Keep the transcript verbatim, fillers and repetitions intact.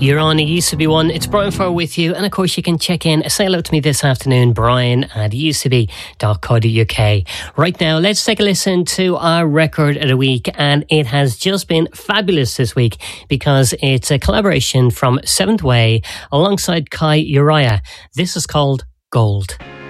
You're on, it used to be one. It's Brian Farr with you. And of course, you can check in, say hello to me this afternoon, Brian at used to be dot co dot uk. Right now, let's take a listen to our record of the week. And it has just been fabulous this week because it's a collaboration from Seventh Way alongside Kai Uriah. This is called Gold.